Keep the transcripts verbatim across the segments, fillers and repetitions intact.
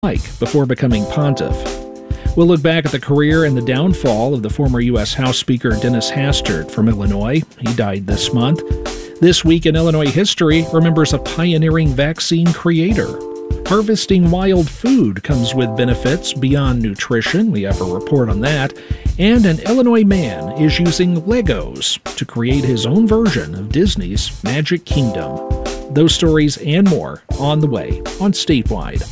Mike before becoming pontiff. We'll look back at the career and the downfall of the former U S House Speaker Dennis Hastert from Illinois. He died this month. This Week in Illinois History remembers a pioneering vaccine creator. Harvesting wild food comes with benefits beyond nutrition. We have a report on that. And an Illinois man is using Legos to create his own version of Disney's Magic Kingdom. Those stories and more on the way on Statewide.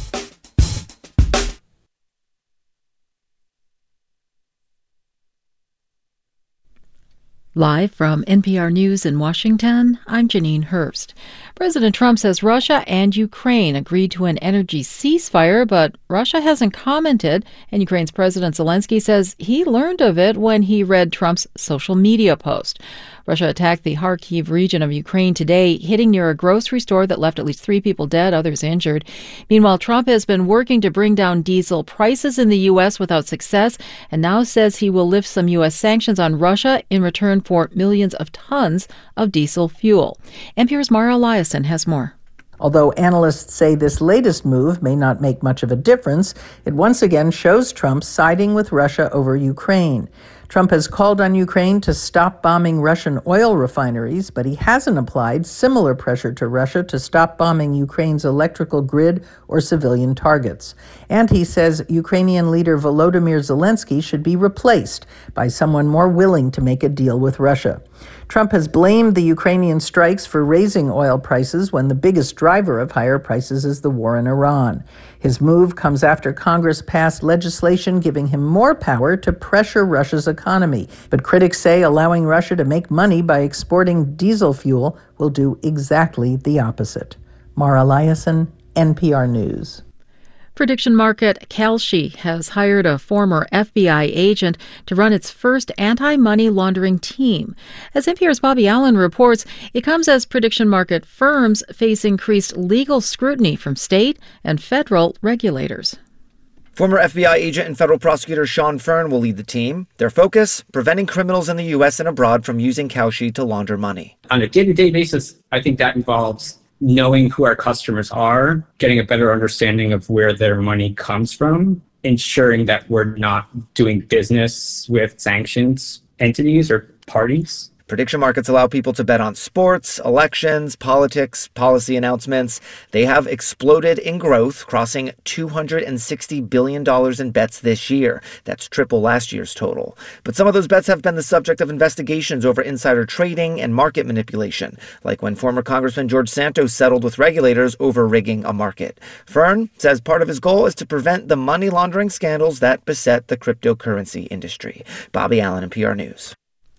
Live from N P R News in Washington, I'm Janine Herbst. President Trump says Russia and Ukraine agreed to an energy ceasefire, but Russia hasn't commented, and Ukraine's President Zelensky says he learned of it when he read Trump's social media post. Russia attacked the Kharkiv region of Ukraine today, hitting near a grocery store that left at least three people dead, others injured. Meanwhile, Trump has been working to bring down diesel prices in the U S without success, and now says he will lift some U S sanctions on Russia in return for millions of tons of diesel fuel. N P R's Mara Eliason has more. Although analysts say this latest move may not make much of a difference, it once again shows Trump siding with Russia over Ukraine. Trump has called on Ukraine to stop bombing Russian oil refineries, but he hasn't applied similar pressure to Russia to stop bombing Ukraine's electrical grid or civilian targets. And he says Ukrainian leader Volodymyr Zelensky should be replaced by someone more willing to make a deal with Russia. Trump has blamed the Ukrainian strikes for raising oil prices when the biggest driver of higher prices is the war in Iran. His move comes after Congress passed legislation giving him more power to pressure Russia's economy. But critics say allowing Russia to make money by exporting diesel fuel will do exactly the opposite. Mara Eliason, N P R News. Prediction market Kalshi has hired a former F B I agent to run its first anti-money laundering team. As N P R's Bobby Allen reports, it comes as prediction market firms face increased legal scrutiny from state and federal regulators. Former F B I agent and federal prosecutor Sean Fern will lead the team. Their focus, preventing criminals in the U S and abroad from using Kalshi to launder money. On a day-to-day basis, I think that involves knowing who our customers are, getting a better understanding of where their money comes from, ensuring that we're not doing business with sanctions entities or parties. Prediction markets allow people to bet on sports, elections, politics, policy announcements. They have exploded in growth, crossing two hundred sixty billion dollars in bets this year. That's triple last year's total. But some of those bets have been the subject of investigations over insider trading and market manipulation, like when former Congressman George Santos settled with regulators over rigging a market. Fern says part of his goal is to prevent the money laundering scandals that beset the cryptocurrency industry. Bobby Allen, N P R News.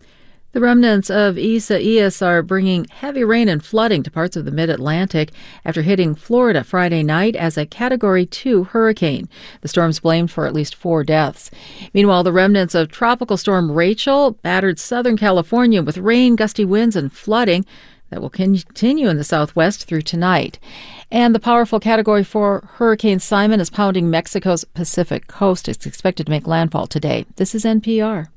The remnants of Isaias are bringing heavy rain and flooding to parts of the mid-Atlantic after hitting Florida Friday night as a Category two hurricane. The storm's blamed for at least four deaths. Meanwhile, the remnants of Tropical Storm Rachel battered Southern California with rain, gusty winds, and flooding that will continue in the southwest through tonight. And the powerful Category four Hurricane Simon is pounding Mexico's Pacific coast. It's expected to make landfall today. This is N P R.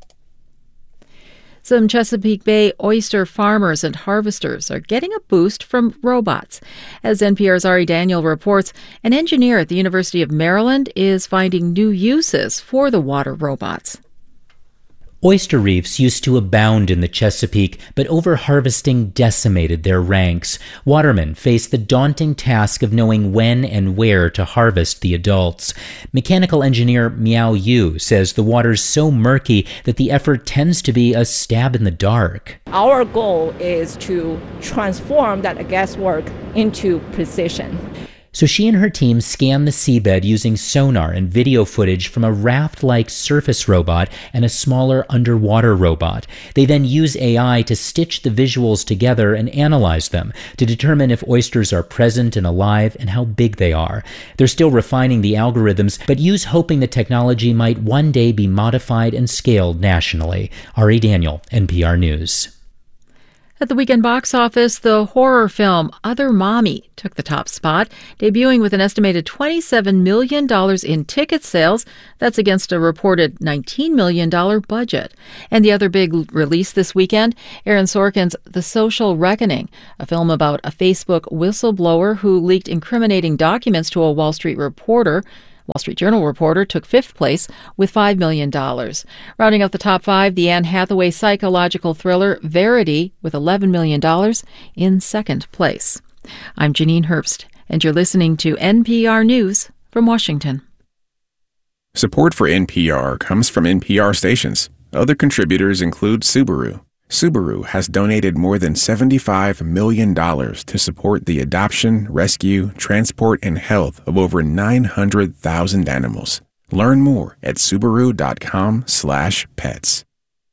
Some Chesapeake Bay oyster farmers and harvesters are getting a boost from robots. As N P R's Ari Daniel reports, an engineer at the University of Maryland is finding new uses for the water robots. Oyster reefs used to abound in the Chesapeake, but overharvesting decimated their ranks. Watermen faced the daunting task of knowing when and where to harvest the adults. Mechanical engineer Miao Yu says the water's so murky that the effort tends to be a stab in the dark. Our goal is to transform that guesswork into precision. So she and her team scan the seabed using sonar and video footage from a raft-like surface robot and a smaller underwater robot. They then use A I to stitch the visuals together and analyze them to determine if oysters are present and alive and how big they are. They're still refining the algorithms, but Yu's hoping the technology might one day be modified and scaled nationally. Ari Daniel, N P R News. At the weekend box office, the horror film Other Mommy took the top spot, debuting with an estimated twenty-seven million dollars in ticket sales. That's against a reported nineteen million dollars budget. And the other big release this weekend, Aaron Sorkin's The Social Reckoning, a film about a Facebook whistleblower who leaked incriminating documents to a Wall Street reporter. Wall Street Journal reporter took fifth place with five million dollars. Rounding out the top five, the Anne Hathaway psychological thriller Verity with eleven million dollars in second place. I'm Janine Herbst, and you're listening to N P R News from Washington. Support for N P R comes from N P R stations. Other contributors include Subaru. Subaru has donated more than seventy-five million dollars to support the adoption, rescue, transport, and health of over nine hundred thousand animals. Learn more at Subaru.com slash pets.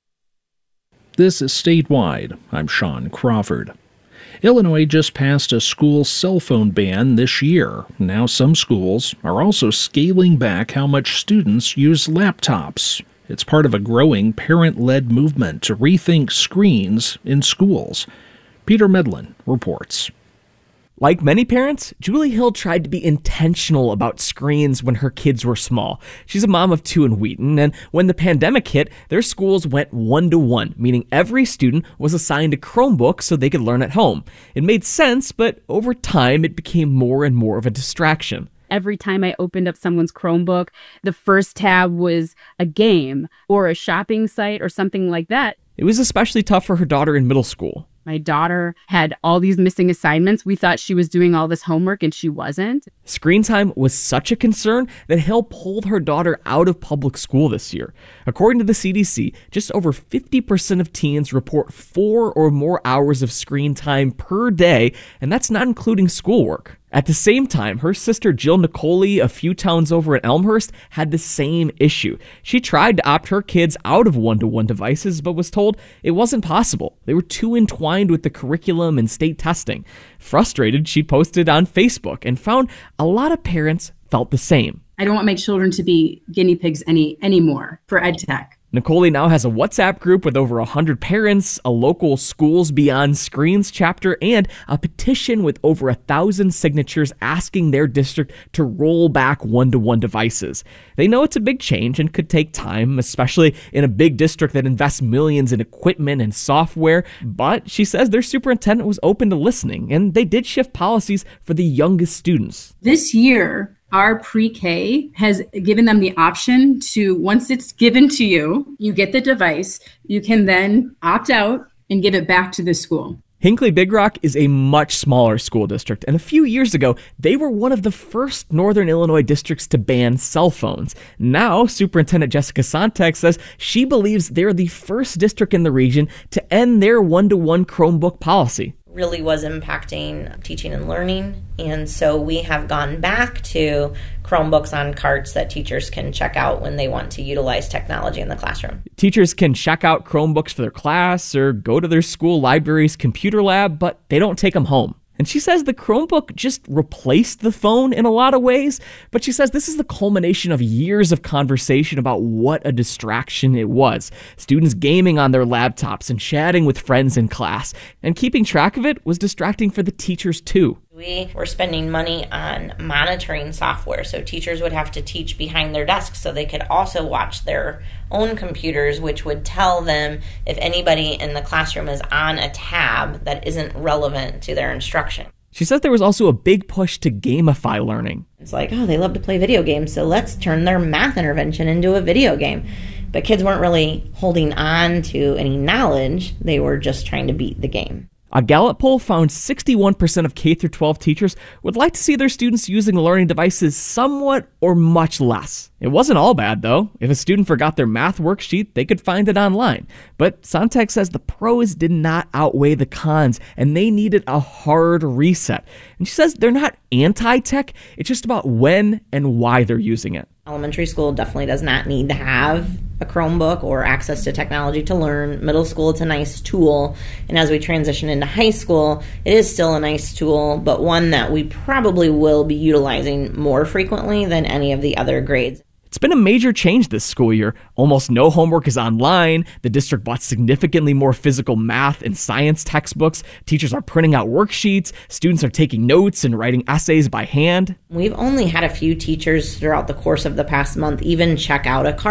This is Statewide. I'm Sean Crawford. Illinois just passed a school cell phone ban this year. Now some schools are also scaling back how much students use laptops. It's part of a growing parent-led movement to rethink screens in schools. Peter Medlin reports. Like many parents, Julie Hill tried to be intentional about screens when her kids were small. She's a mom of two in Wheaton, and when the pandemic hit, their schools went one-to-one, meaning every student was assigned a Chromebook so they could learn at home. It made sense, but over time, it became more and more of a distraction. Every time I opened up someone's Chromebook, the first tab was a game or a shopping site or something like that. It was especially tough for her daughter in middle school. My daughter had all these missing assignments. We thought she was doing all this homework and she wasn't. Screen time was such a concern that Hill pulled her daughter out of public school this year. According to the C D C, just over fifty percent of teens report four or more hours of screen time per day, and that's not including schoolwork. At the same time, her sister Jill Nicoli, a few towns over in Elmhurst, had the same issue. She tried to opt her kids out of one-to-one devices, but was told it wasn't possible. They were too entwined with the curriculum and state testing. Frustrated, she posted on Facebook and found a lot of parents felt the same. I don't want my children to be guinea pigs any anymore for ed tech. Nicoli now has a WhatsApp group with over one hundred parents, a local Schools Beyond Screens chapter, and a petition with over a thousand signatures asking their district to roll back one-to-one devices. They know it's a big change and could take time, especially in a big district that invests millions in equipment and software, but she says their superintendent was open to listening, and they did shift policies for the youngest students. This year, our pre-K has given them the option to, once it's given to you, you get the device, you can then opt out and give it back to the school. Hinckley Big Rock is a much smaller school district, and a few years ago, they were one of the first Northern Illinois districts to ban cell phones. Now, Superintendent Jessica Sontek says she believes they're the first district in the region to end their one-to-one Chromebook policy. Really was impacting teaching and learning, and so we have gone back to Chromebooks on carts that teachers can check out when they want to utilize technology in the classroom. Teachers can check out Chromebooks for their class or go to their school library's computer lab, but they don't take them home. And she says the Chromebook just replaced the phone in a lot of ways, but she says this is the culmination of years of conversation about what a distraction it was. Students gaming on their laptops and chatting with friends in class, and keeping track of it was distracting for the teachers too. We were spending money on monitoring software, so teachers would have to teach behind their desks so they could also watch their own computers, which would tell them if anybody in the classroom is on a tab that isn't relevant to their instruction. She says there was also a big push to gamify learning. It's like, oh, they love to play video games, so let's turn their math intervention into a video game. But kids weren't really holding on to any knowledge. They were just trying to beat the game. A Gallup poll found sixty-one percent of K through twelve teachers would like to see their students using learning devices somewhat or much less. It wasn't all bad, though. If a student forgot their math worksheet, they could find it online. But Sontek says the pros did not outweigh the cons, and they needed a hard reset. And she says they're not anti-tech, it's just about when and why they're using it. Elementary school definitely does not need to have a Chromebook or access to technology to learn. Middle school, it's a nice tool. And as we transition into high school, it is still a nice tool, but one that we probably will be utilizing more frequently than any of the other grades. It's been a major change this school year. Almost no homework is online. The district bought significantly more physical math and science textbooks. Teachers are printing out worksheets. Students are taking notes and writing essays by hand. We've only had a few teachers throughout the course of the past month even check out a cart.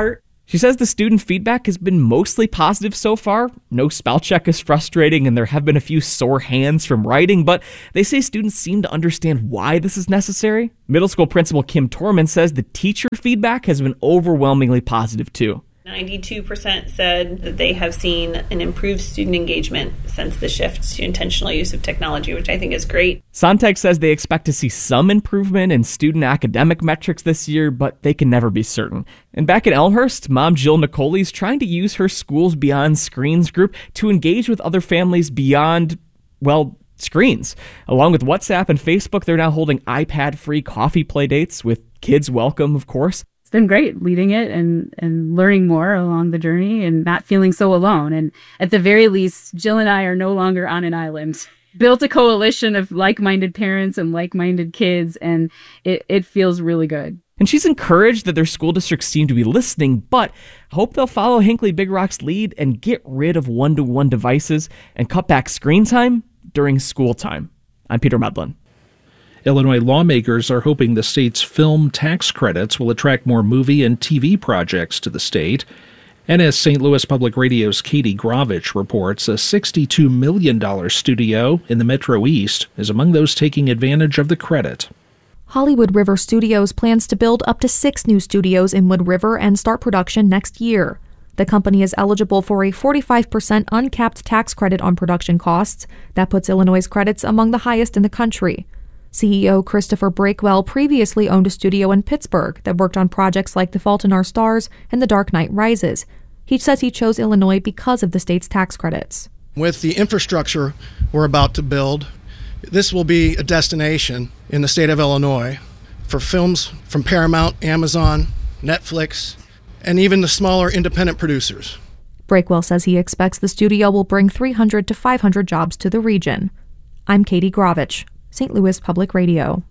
She says the student feedback has been mostly positive so far. No spell check is frustrating, and there have been a few sore hands from writing, but they say students seem to understand why this is necessary. Middle school principal Kim Torman says the teacher feedback has been overwhelmingly positive too. ninety-two percent said that they have seen an improved student engagement since the shift to intentional use of technology, which I think is great. Sontag says they expect to see some improvement in student academic metrics this year, but they can never be certain. And back at Elmhurst, mom Jill Nicoli is trying to use her Schools Beyond Screens group to engage with other families beyond, well, screens. Along with WhatsApp and Facebook, they're now holding iPad-free coffee play dates with kids welcome, of course. It's been great leading it and, and learning more along the journey and not feeling so alone. And at the very least, Jill and I are no longer on an island. Built a coalition of like-minded parents and like-minded kids, and it, it feels really good. And she's encouraged that their school districts seem to be listening, but hope they'll follow Hinckley Big Rock's lead and get rid of one-to-one devices and cut back screen time during school time. I'm Peter Medlin. Illinois lawmakers are hoping the state's film tax credits will attract more movie and T V projects to the state. And as Saint Louis Public Radio's Katie Grovich reports, a sixty-two million dollars studio in the Metro East is among those taking advantage of the credit. Hollywood River Studios plans to build up to six new studios in Wood River and start production next year. The company is eligible for a forty-five percent uncapped tax credit on production costs. That puts Illinois' credits among the highest in the country. C E O Christopher Breakwell previously owned a studio in Pittsburgh that worked on projects like The Fault in Our Stars and The Dark Knight Rises. He says he chose Illinois because of the state's tax credits. With the infrastructure we're about to build, this will be a destination in the state of Illinois for films from Paramount, Amazon, Netflix, and even the smaller independent producers. Breakwell says he expects the studio will bring three hundred to five hundred jobs to the region. I'm Katie Grovich, Saint Louis Public Radio.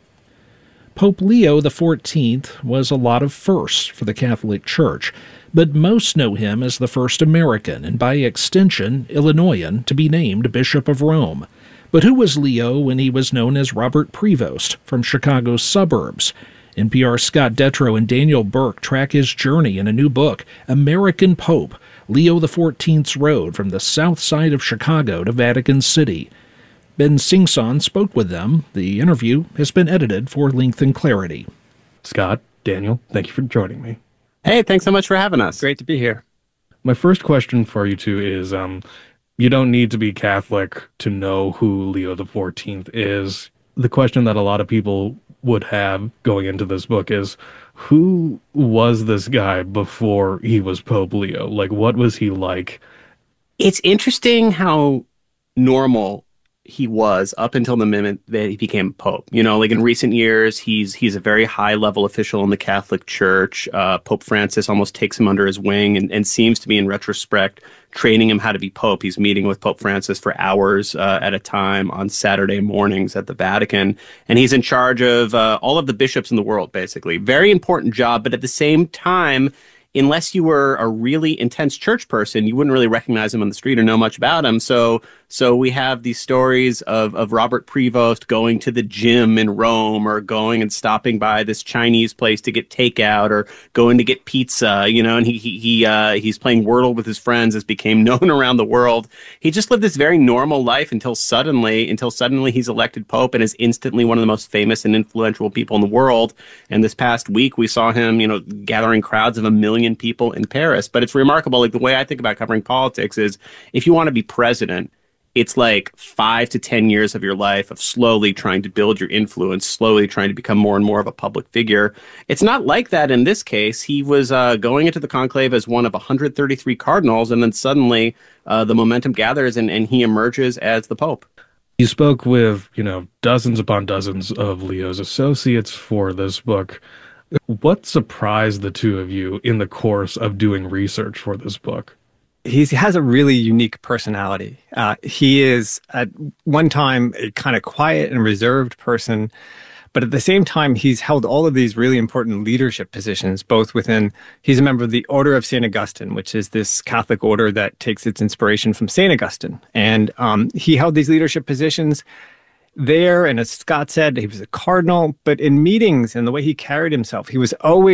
Pope Leo the fourteenth was a lot of firsts for the Catholic Church, but most know him as the first American, and by extension, Illinoisan, to be named Bishop of Rome. But who was Leo when he was known as Robert Prevost from Chicago's suburbs? N P R's Scott Detrow and Daniel Burke track his journey in a new book, American Pope, Leo the fourteenth's Road from the south side of Chicago to Vatican City. Ben Singson spoke with them. The interview has been edited for length and clarity. Scott, Daniel, thank you for joining me. Hey, thanks so much for having us. Great to be here. My first question for you two is, um, you don't need to be Catholic to know who Leo the fourteenth is. The question that a lot of people would have going into this book is, who was this guy before he was Pope Leo? Like, what was he like? It's interesting how normal he was up until the moment that he became Pope. You know, like in recent years, he's he's a very high-level official in the Catholic Church. Uh, Pope Francis almost takes him under his wing and, and seems to be, in retrospect, training him how to be Pope. He's meeting with Pope Francis for hours uh, at a time on Saturday mornings at the Vatican. And he's in charge of uh, all of the bishops in the world, basically. Very important job, but at the same time, unless you were a really intense church person, you wouldn't really recognize him on the street or know much about him. So so we have these stories of, of Robert Prevost going to the gym in Rome, or going and stopping by this Chinese place to get takeout, or going to get pizza, you know, and he he, he uh, he's playing Wordle with his friends, as became known around the world. He just lived this very normal life until suddenly, until suddenly he's elected Pope and is instantly one of the most famous and influential people in the world. And this past week, we saw him, you know, gathering crowds of a million people in Paris. But it's remarkable. Like, the way I think about covering politics is, if you want to be president, it's like five to ten years of your life of slowly trying to build your influence, slowly trying to become more and more of a public figure. It's not like that in this case. He was uh, going into the conclave as one of one hundred thirty-three cardinals, and then suddenly uh, the momentum gathers and, and he emerges as the Pope. You spoke with, you know, dozens upon dozens of Leo's associates for this book. What surprised the two of you in the course of doing research for this book? He's, he has a really unique personality. Uh, he is at one time a kind of quiet and reserved person, but at the same time, he's held all of these really important leadership positions, both within, he's a member of the Order of Saint Augustine, which is this Catholic order that takes its inspiration from Saint Augustine. And um, he held these leadership positions there, and as Scott said, he was a cardinal, but in meetings and the way he carried himself, he was always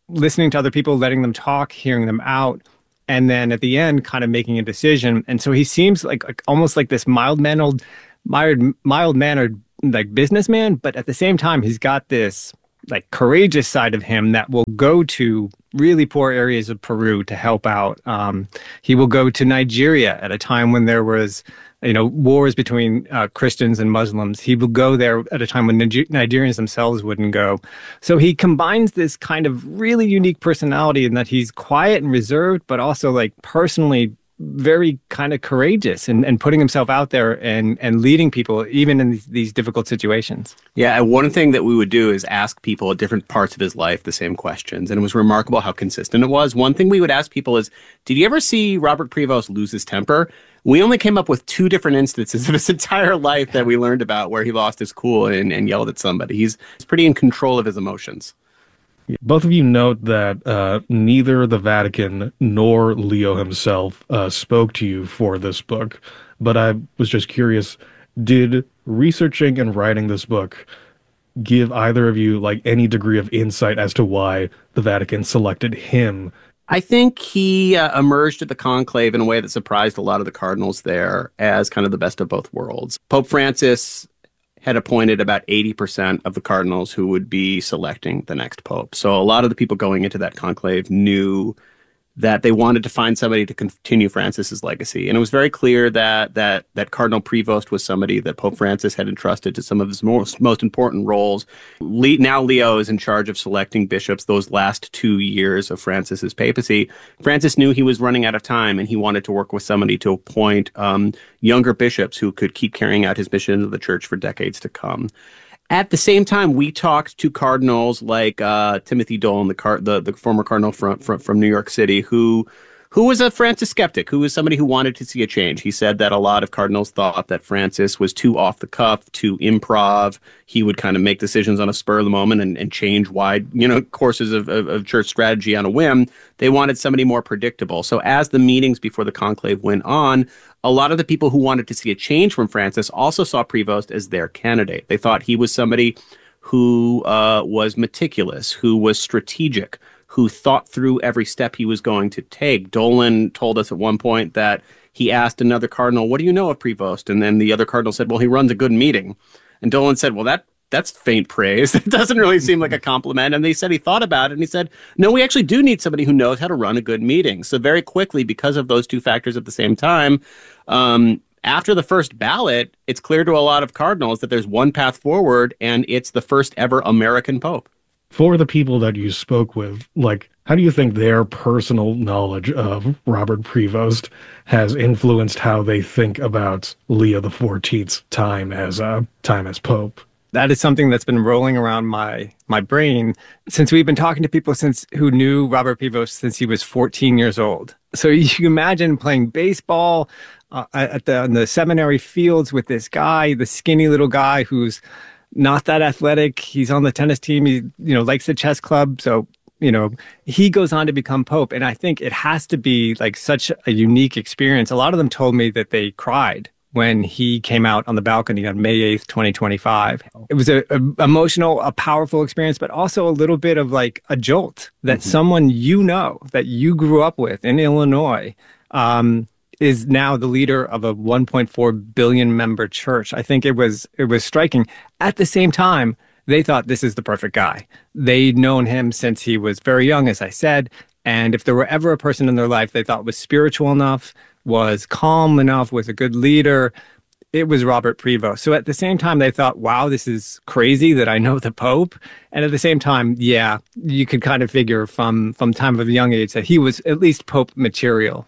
listening to other people, letting them talk, hearing them out, and then at the end, kind of making a decision. And so he seems like, like almost like this mild-mannered, mild, mild-mannered like businessman, but at the same time, he's got this like courageous side of him that will go to really poor areas of Peru to help out. Um, he will go to Nigeria at a time when there was, you know, wars between uh, Christians and Muslims. He will go there at a time when Niger- Nigerians themselves wouldn't go. So he combines this kind of really unique personality in that he's quiet and reserved, but also like personally very kind of courageous and, and putting himself out there and, and leading people even in these, these difficult situations. Yeah, one thing that we would do is ask people at different parts of his life the same questions, and it was remarkable how consistent it was. One thing we would ask people is, did you ever see Robert Prevost lose his temper? We only came up with two different instances of his entire life that we learned about where he lost his cool and, and yelled at somebody. He's, he's pretty in control of his emotions. Both of you note that uh, neither the Vatican nor Leo himself uh, spoke to you for this book, but I was just curious, did researching and writing this book give either of you like any degree of insight as to why the Vatican selected him? I think he uh, emerged at the conclave in a way that surprised a lot of the cardinals there as kind of the best of both worlds. Pope Francis had appointed about eighty percent of the cardinals who would be selecting the next pope. So a lot of the people going into that conclave knew that they wanted to find somebody to continue Francis's legacy. And it was very clear that that that Cardinal Prevost was somebody that Pope Francis had entrusted to some of his most, most important roles. Le- now Leo is in charge of selecting bishops those last two years of Francis's papacy. Francis knew he was running out of time, and he wanted to work with somebody to appoint um, younger bishops who could keep carrying out his mission of the church for decades to come. At the same time, we talked to cardinals like uh, Timothy Dolan, the, car- the the former cardinal from, from from New York City, who who was a Francis skeptic, who was somebody who wanted to see a change. He said that a lot of cardinals thought that Francis was too off the cuff, too improv. He would kind of make decisions on a spur of the moment and, and change wide, you know, courses of, of, of church strategy on a whim. They wanted somebody more predictable. So as the meetings before the conclave went on, a lot of the people who wanted to see a change from Francis also saw Prevost as their candidate. They thought he was somebody who uh, was meticulous, who was strategic, who thought through every step he was going to take. Dolan told us at one point that he asked another cardinal, "What do you know of Prevost?" And then the other cardinal said, "Well, he runs a good meeting." And Dolan said, "Well, that that's faint praise. It doesn't really seem like a compliment." And they said he thought about it, and he said, "No, we actually do need somebody who knows how to run a good meeting." So very quickly, because of those two factors at the same time, um, after the first ballot, it's clear to a lot of cardinals that there's one path forward, and it's the first ever American pope. For the people that you spoke with, like, how do you think their personal knowledge of Robert Prevost has influenced how they think about Leo the fourteenth's time as uh, time as pope? That is something that's been rolling around my my brain since we've been talking to people since who knew Robert Prevost since he was fourteen years old. So you can imagine playing baseball uh, at the, on the seminary fields with this guy, the skinny little guy who's not that athletic. He's on the tennis team. He, you know, likes the chess club. So, you know, he goes on to become pope. And I think it has to be like such a unique experience. A lot of them told me that they cried when he came out on the balcony on May eighth, twenty twenty-five. It was a, a emotional, a powerful experience, but also a little bit of like a jolt that mm-hmm. someone you know, that you grew up with in Illinois, um, is now the leader of a one point four billion member church. I think it was it was striking. At the same time, they thought this is the perfect guy. They'd known him since he was very young, as I said. And if there were ever a person in their life they thought was spiritual enough, was calm enough, was a good leader, it was Robert Prevost. So at the same time, they thought, wow, this is crazy that I know the Pope. And at the same time, yeah, you could kind of figure from, from time of a young age that he was at least Pope material.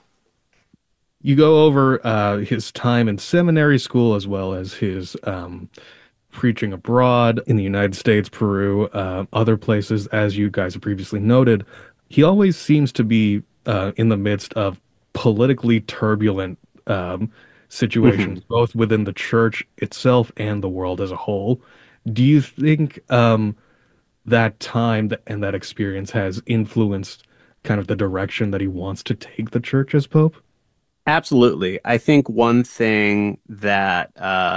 You go over uh, his time in seminary school as well as his um, preaching abroad in the United States, Peru, uh, other places, as you guys have previously noted. He always seems to be uh, in the midst of politically turbulent um, situations, mm-hmm. both within the church itself and the world as a whole. Do you think um, that time and that experience has influenced kind of the direction that he wants to take the church as Pope? Absolutely. I think one thing that, uh,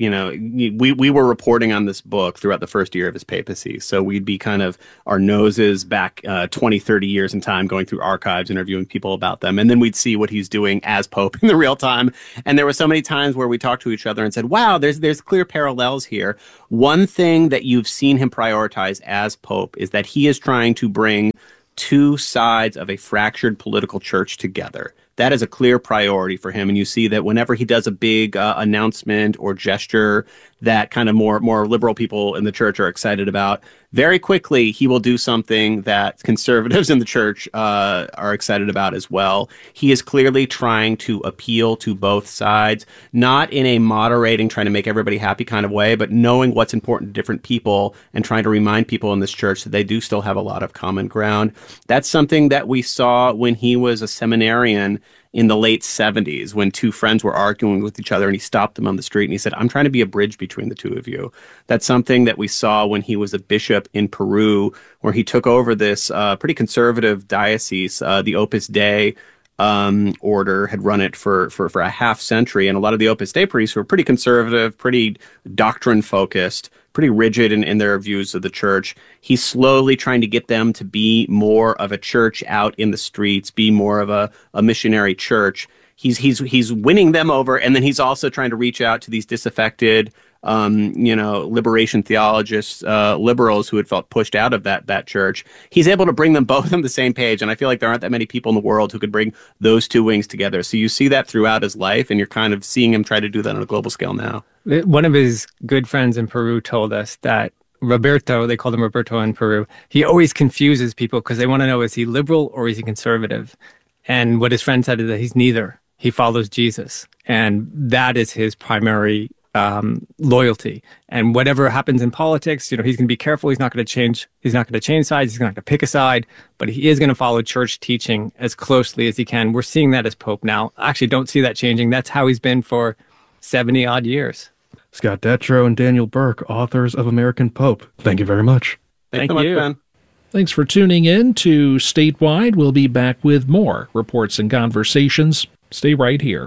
you know, we, we were reporting on this book throughout the first year of his papacy. So we'd be kind of our noses back uh, twenty, thirty years in time, going through archives, interviewing people about them. And then we'd see what he's doing as Pope in the real time. And there were so many times where we talked to each other and said, wow, there's there's clear parallels here. One thing that you've seen him prioritize as Pope is that he is trying to bring two sides of a fractured political church together. That is a clear priority for him. And you see that whenever he does a big uh, announcement or gesture that kind of more more liberal people in the church are excited about, very quickly he will do something that conservatives in the church uh, are excited about as well. He is clearly trying to appeal to both sides, not in a moderating, trying to make everybody happy kind of way, but knowing what's important to different people and trying to remind people in this church that they do still have a lot of common ground. That's something that we saw when he was a seminarian in the late seventies, when two friends were arguing with each other, and he stopped them on the street and he said, I'm trying to be a bridge between the two of you. That's something that we saw when he was a bishop in Peru, where he took over this uh, pretty conservative diocese. Uh, the Opus Dei um, order had run it for, for, for a half century, and a lot of the Opus Dei priests were pretty conservative, pretty doctrine-focused, pretty rigid in, in their views of the church. He's slowly trying to get them to be more of a church out in the streets, be more of a, a missionary church. He's he's he's winning them over, and then he's also trying to reach out to these disaffected, um, you know, liberation theologists, uh, liberals who had felt pushed out of that that church. He's able to bring them both on the same page, and I feel like there aren't that many people in the world who could bring those two wings together. So you see that throughout his life, and you're kind of seeing him try to do that on a global scale now. One of his good friends in Peru told us that Roberto, they called him Roberto in Peru, he always confuses people because they want to know, is he liberal or is he conservative? And what his friend said is that he's neither. He follows Jesus. And that is his primary um, loyalty. And whatever happens in politics, you know, he's going to be careful. He's not going to change. He's not going to change sides. He's not going to pick a side, but he is going to follow church teaching as closely as he can. We're seeing that as Pope now. I actually don't see that changing. That's how he's been for seventy odd years. Scott Detrow and Daniel Burke, authors of American Pope. Thank you very much. Thank you. Much, Ben. Thanks for tuning in to Statewide. We'll be back with more reports and conversations. Stay right here.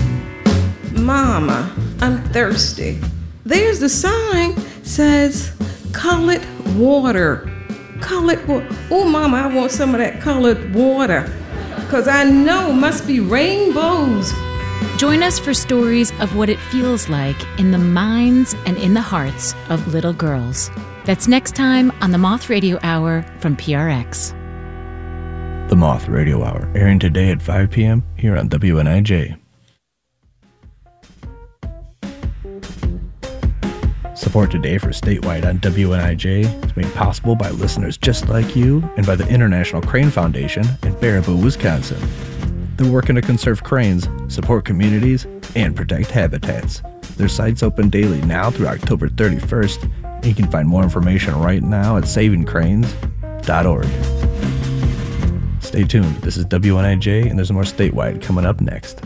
Mama, I'm thirsty. There's the sign says colored water. Colored water. Oh, Mama, I want some of that colored water. Because I know it must be rainbows. Join us for stories of what it feels like in the minds and in the hearts of little girls. That's next time on the Moth Radio Hour from P R X. The Moth Radio Hour, airing today at five p.m. here on W N I J. Support today for Statewide on W N I J is made possible by listeners just like you and by the International Crane Foundation in Baraboo, Wisconsin. They're working to conserve cranes, support communities, and protect habitats. Their site's open daily now through October thirty-first, and you can find more information right now at saving cranes dot org. Stay tuned. This is W N I J, and there's more Statewide coming up next.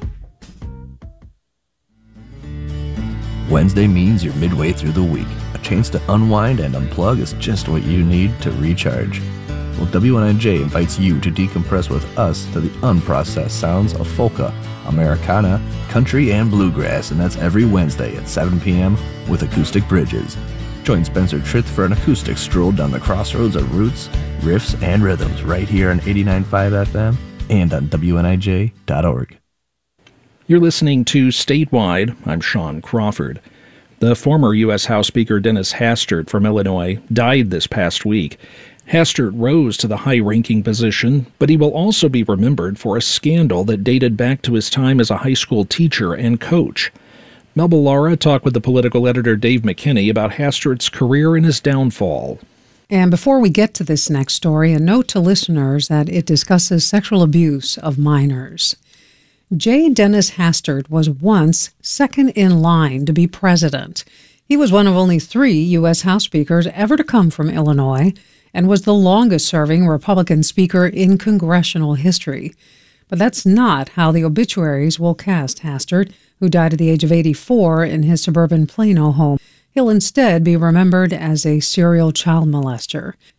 Wednesday means you're midway through the week. A chance to unwind and unplug is just what you need to recharge. Well, W N I J invites you to decompress with us to the unprocessed sounds of polka, Americana, country, and bluegrass, and that's every Wednesday at seven p.m. with Acoustic Bridges. Join Spencer Trith for an acoustic stroll down the crossroads of roots, riffs, and rhythms right here on eighty-nine point five F M and on W N I J dot org. You're listening to Statewide. I'm Sean Crawford. The former U S House Speaker Dennis Hastert from Illinois died this past week. Hastert rose to the high-ranking position, but he will also be remembered for a scandal that dated back to his time as a high school teacher and coach. Melba Lara talked with the political editor Dave McKinney about Hastert's career and his downfall. And before we get to this next story, a note to listeners that it discusses sexual abuse of minors. J. Dennis Hastert was once second in line to be president. He was one of only three U S House speakers ever to come from Illinois, and was the longest-serving Republican speaker in congressional history. But that's not how the obituaries will cast Hastert, who died at the age of eighty-four in his suburban Plano home. He'll instead be remembered as a serial child molester.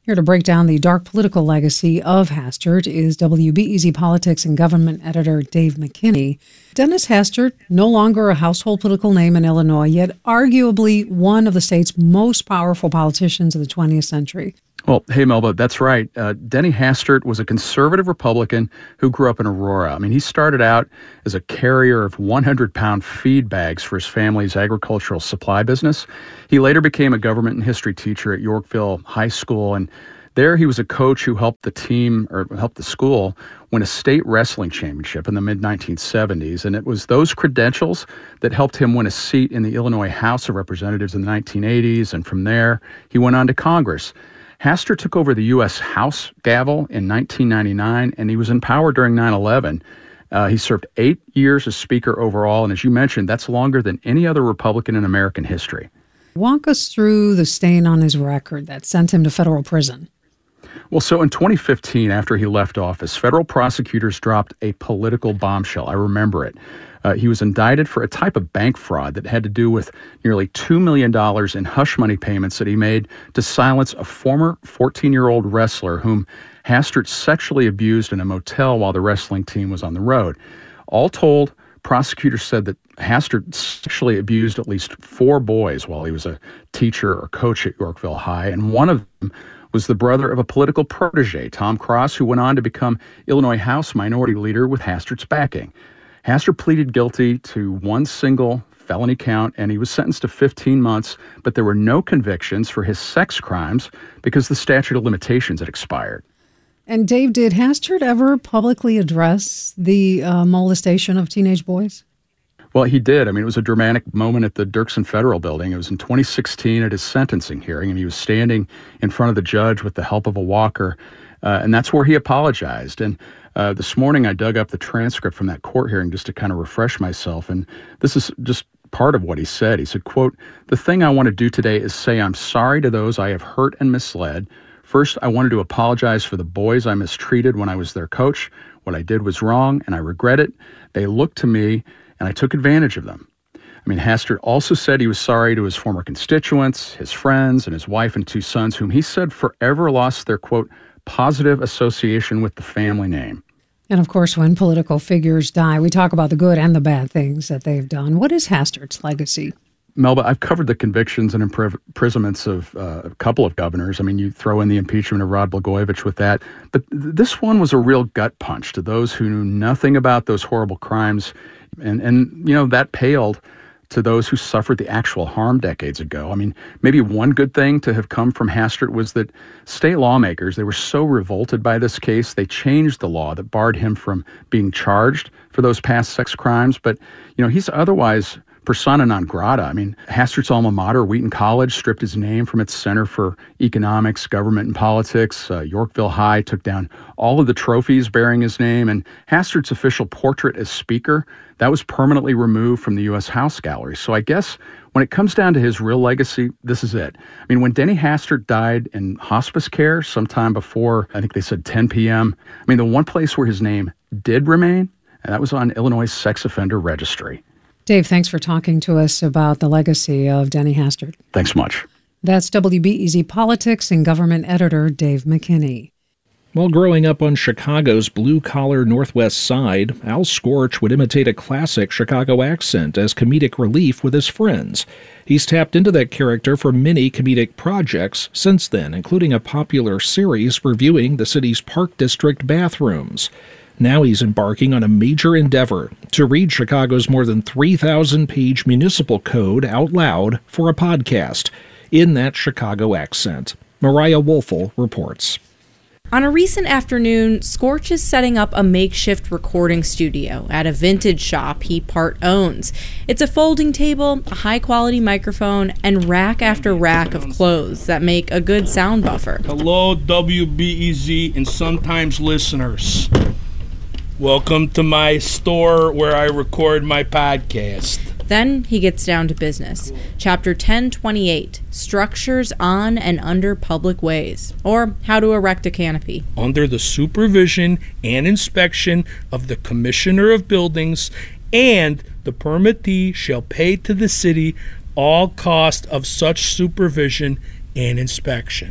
Here to break down the dark political legacy of Hastert is W B E Z Politics and Government editor Dave McKinney. Dennis Hastert, no longer a household political name in Illinois, yet arguably one of the state's most powerful politicians of the twentieth century. Well, hey, Melba, that's right. Uh, Denny Hastert was a conservative Republican who grew up in Aurora. I mean, he started out as a carrier of one hundred pound feed bags for his family's agricultural supply business. He later became a government and history teacher at Yorkville High School, and there he was a coach who helped the team, or helped the school, win a state wrestling championship in the mid nineteen seventies. And it was those credentials that helped him win a seat in the Illinois House of Representatives in the nineteen eighties, and from there, he went on to Congress. Hastert took over the U S House gavel in nineteen ninety-nine, and he was in power during nine eleven. Uh, he served eight years as Speaker overall, and as you mentioned, that's longer than any other Republican in American history. Walk us through the stain on his record that sent him to federal prison. Well, so in twenty fifteen, after he left office, federal prosecutors dropped a political bombshell. I remember it. Uh, he was indicted for a type of bank fraud that had to do with nearly two million dollars in hush money payments that he made to silence a former fourteen-year-old wrestler whom Hastert sexually abused in a motel while the wrestling team was on the road. All told, prosecutors said that Hastert sexually abused at least four boys while he was a teacher or coach at Yorkville High, and one of them was the brother of a political protege, Tom Cross, who went on to become Illinois House Minority Leader with Hastert's backing. Hastert pleaded guilty to one single felony count, and he was sentenced to fifteen months, but there were no convictions for his sex crimes because the statute of limitations had expired. And Dave, did Hastert ever publicly address the uh, molestation of teenage boys? Well, he did. I mean, it was a dramatic moment at the Dirksen Federal Building. It was in twenty sixteen at his sentencing hearing, and he was standing in front of the judge with the help of a walker, uh, and that's where he apologized. And uh, this morning I dug up the transcript from that court hearing just to kind of refresh myself, and this is just part of what he said. He said, quote, "The thing I want to do today is say I'm sorry to those I have hurt and misled. First, I wanted to apologize for the boys I mistreated when I was their coach. What I did was wrong, and I regret it. They looked to me, and I took advantage of them." I mean, Hastert also said he was sorry to his former constituents, his friends, and his wife and two sons, whom he said forever lost their, quote, positive association with the family name. And of course, when political figures die, we talk about the good and the bad things that they've done. What is Hastert's legacy? Melba, I've covered the convictions and imprisonments of uh, a couple of governors. I mean, you throw in the impeachment of Rod Blagojevich with that. But th- this one was a real gut punch to those who knew nothing about those horrible crimes. And, and you know, that paled to those who suffered the actual harm decades ago. I mean, maybe one good thing to have come from Hastert was that state lawmakers, they were so revolted by this case, they changed the law that barred him from being charged for those past sex crimes. But, you know, he's otherwise persona non grata. I mean, Hastert's alma mater, Wheaton College, stripped his name from its Center for Economics, Government, and Politics. Uh, Yorkville High took down all of the trophies bearing his name, and Hastert's official portrait as Speaker, that was permanently removed from the U S House Gallery. So I guess when it comes down to his real legacy, this is it. I mean, when Denny Hastert died in hospice care sometime before, I think they said ten p.m., I mean, the one place where his name did remain, and that was on Illinois' sex offender registry. Dave, thanks for talking to us about the legacy of Denny Hastert. Thanks much. That's W B E Z Politics and Government editor Dave McKinney. While growing up on Chicago's blue-collar Northwest Side, Al Scorch would imitate a classic Chicago accent as comedic relief with his friends. He's tapped into that character for many comedic projects since then, including a popular series reviewing the city's Park District bathrooms. Now he's embarking on a major endeavor to read Chicago's more than three thousand page municipal code out loud for a podcast in that Chicago accent. Mariah Woelfel reports. On a recent afternoon, Scorch is setting up a makeshift recording studio at a vintage shop he part owns. It's a folding table, a high-quality microphone, and rack after rack of clothes that make a good sound buffer. Hello, W B E Z and sometimes listeners. Welcome to my store where I record my podcast. Then he gets down to business. Chapter ten twenty-eight, Structures on and Under Public Ways, or How to Erect a Canopy. Under the supervision and inspection of the Commissioner of Buildings, and the permittee shall pay to the city all cost of such supervision and inspection.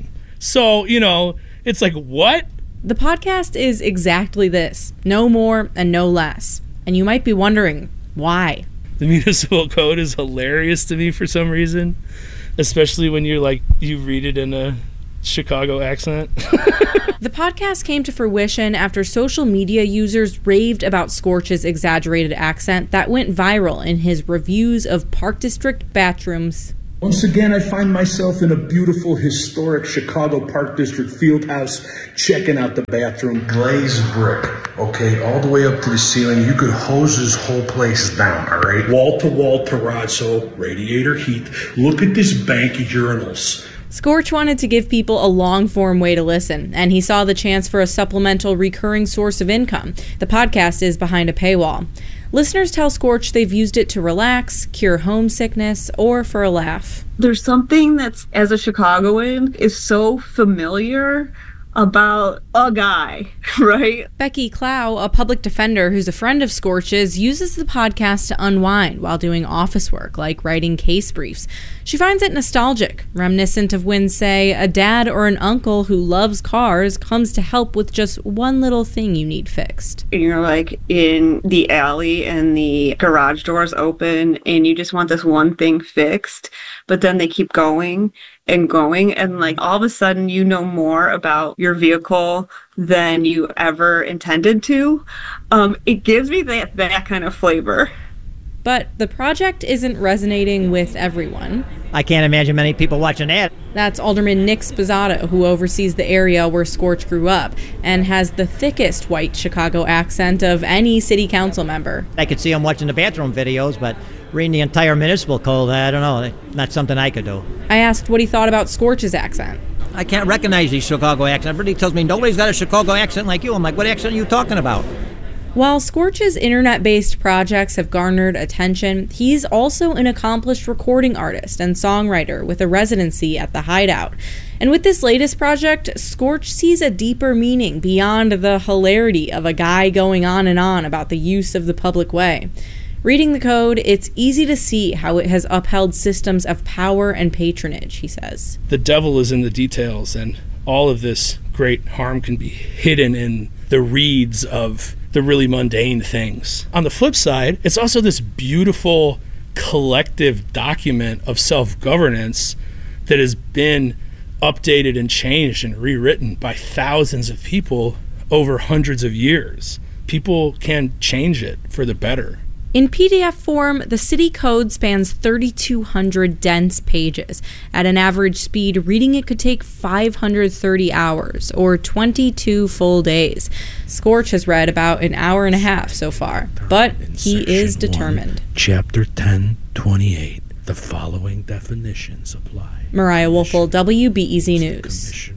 So, you know, it's like, what? The podcast is exactly this. No more and no less. And you might be wondering, why? The municipal code is hilarious to me for some reason, especially when you're like, you read it in a Chicago accent. The podcast came to fruition after social media users raved about Scorch's exaggerated accent that went viral in his reviews of Park District bathrooms. Once again, I find myself in a beautiful, historic Chicago Park District field house, checking out the bathroom. Glazed brick, okay, all the way up to the ceiling. You could hose this whole place down, all right? Wall-to-wall terrazzo, radiator heat. Look at this bank of urinals. Scorch wanted to give people a long-form way to listen, and he saw the chance for a supplemental recurring source of income. The podcast is behind a paywall. Listeners tell Scorch they've used it to relax, cure homesickness, or for a laugh. There's something that's, as a Chicagoan, is so familiar about a guy, right? Becky Clow, a public defender who's a friend of Scorch's, uses the podcast to unwind while doing office work, like writing case briefs. She finds it nostalgic, reminiscent of when, say, a dad or an uncle who loves cars comes to help with just one little thing you need fixed. And you're like in the alley and the garage door's open and you just want this one thing fixed, but then they keep going and going, and like all of a sudden you know more about your vehicle than you ever intended to. Um, it gives me that, that kind of flavor. But the project isn't resonating with everyone. I can't imagine many people watching that. That's Alderman Nick Sposato, who oversees the area where Scorch grew up and has the thickest white Chicago accent of any city council member. I could see him watching the bathroom videos, but reading the entire municipal code, I don't know, not something I could do. I asked what he thought about Scorch's accent. I can't recognize these Chicago accents. Everybody tells me nobody's got a Chicago accent like you. I'm like, what accent are you talking about? While Scorch's internet-based projects have garnered attention, he's also an accomplished recording artist and songwriter with a residency at the Hideout. And with this latest project, Scorch sees a deeper meaning beyond the hilarity of a guy going on and on about the use of the public way. Reading the code, it's easy to see how it has upheld systems of power and patronage, he says. The devil is in the details, and all of this great harm can be hidden in the reeds of the really mundane things. On the flip side, it's also this beautiful collective document of self-governance that has been updated and changed and rewritten by thousands of people over hundreds of years. People can change it for the better. In P D F form, the city code spans thirty-two hundred dense pages. At an average speed, reading it could take five hundred thirty hours, or twenty-two full days. Scorch has read about an hour and a half so far, but he is determined. one, Chapter ten twenty-eight. The following definitions apply. Mariah Wolfel, W B E Z News.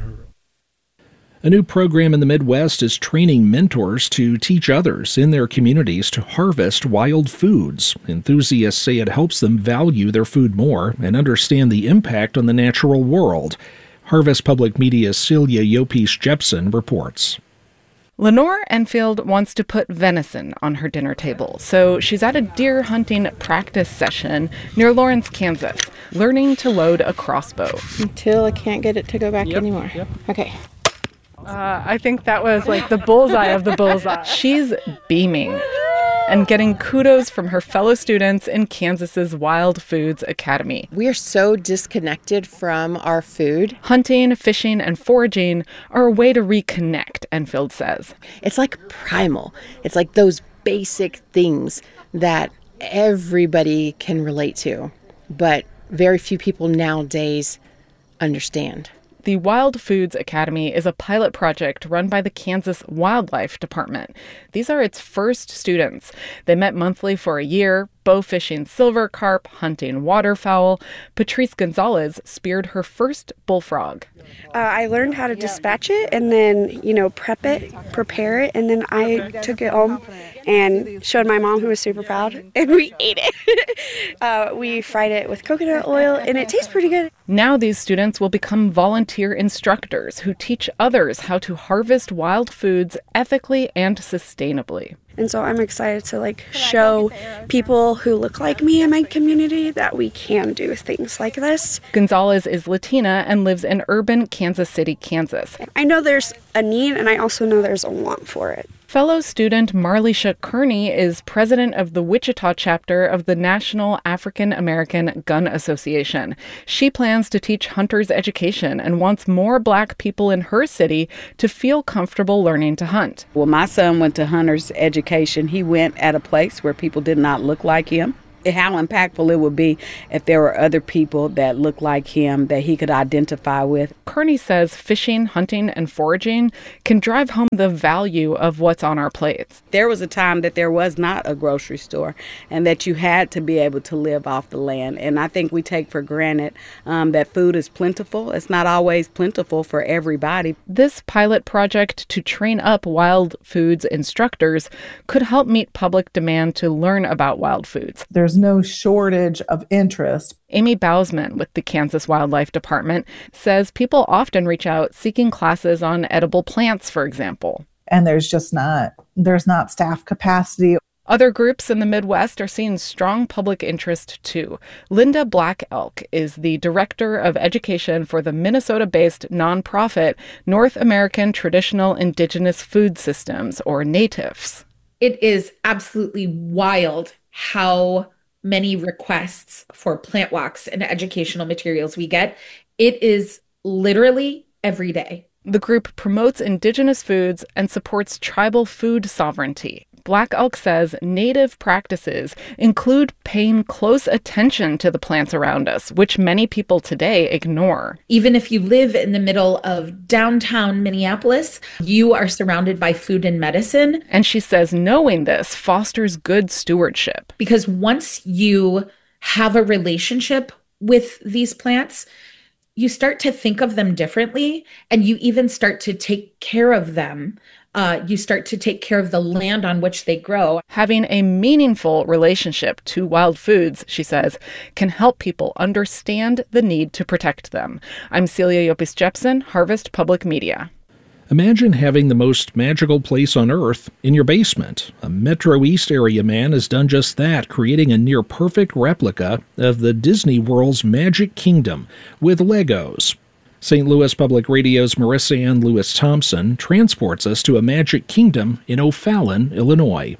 A new program in the Midwest is training mentors to teach others in their communities to harvest wild foods. Enthusiasts say it helps them value their food more and understand the impact on the natural world. Harvest Public Media's Celia Yopis-Jepson reports. Lenore Enfield wants to put venison on her dinner table, so she's at a deer hunting practice session near Lawrence, Kansas, learning to load a crossbow. Until I can't get it to go back yep, anymore. Yep. Okay. Uh, I think that was like the bullseye of the bullseye. She's beaming and getting kudos from her fellow students in Kansas's Wild Foods Academy. We are so disconnected from our food. Hunting, fishing, and foraging are a way to reconnect, Enfield says. It's like primal. It's like those basic things that everybody can relate to, but very few people nowadays understand. The Wild Foods Academy is a pilot project run by the Kansas Wildlife Department. These are its first students. They met monthly for a year, bow fishing silver carp, hunting waterfowl. Patrice Gonzalez speared her first bullfrog. Uh, I learned how to dispatch it and then, you know, prep it, prepare it, and then I took it home and showed my mom, who was super proud, and we ate it. uh, we fried it with coconut oil, and it tastes pretty good. Now these students will become volunteer instructors who teach others how to harvest wild foods ethically and sustainably. And so I'm excited to like show people who look like me in my community that we can do things like this. Gonzalez is Latina and lives in urban Kansas City, Kansas. I know there's a need, and I also know there's a want for it. Fellow student Marlisha Kearney is president of the Wichita chapter of the National African American Gun Association. She plans to teach hunters education and wants more Black people in her city to feel comfortable learning to hunt. Well, my son went to hunter's education. He went at a place where people did not look like him. How impactful it would be if there were other people that looked like him that he could identify with. Kearney says fishing, hunting, and foraging can drive home the value of what's on our plates. There was a time that there was not a grocery store and that you had to be able to live off the land. And I think we take for granted um, that food is plentiful. It's not always plentiful for everybody. This pilot project to train up wild foods instructors could help meet public demand to learn about wild foods. There's no shortage of interest. Amy Bausman with the Kansas Wildlife Department says people often reach out seeking classes on edible plants, for example. And there's just not, there's not staff capacity. Other groups in the Midwest are seeing strong public interest, too. Linda Black Elk is the director of education for the Minnesota-based nonprofit North American Traditional Indigenous Food Systems, or NATIFS. It is absolutely wild how many requests for plant walks and educational materials we get. It is literally every day. The group promotes indigenous foods and supports tribal food sovereignty. Black Elk says native practices include paying close attention to the plants around us, which many people today ignore. Even if you live in the middle of downtown Minneapolis, you are surrounded by food and medicine. And she says knowing this fosters good stewardship. Because once you have a relationship with these plants, you start to think of them differently, and you even start to take care of them. Uh, you start to take care of the land on which they grow. Having a meaningful relationship to wild foods, she says, can help people understand the need to protect them. I'm Celia Yopis Jepson, Harvest Public Media. Imagine having the most magical place on Earth in your basement. A Metro East area man has done just that, creating a near-perfect replica of the Disney World's Magic Kingdom with Legos. Saint Louis Public Radio's Marissa Ann Lewis Thompson transports us to a Magic Kingdom in O'Fallon, Illinois.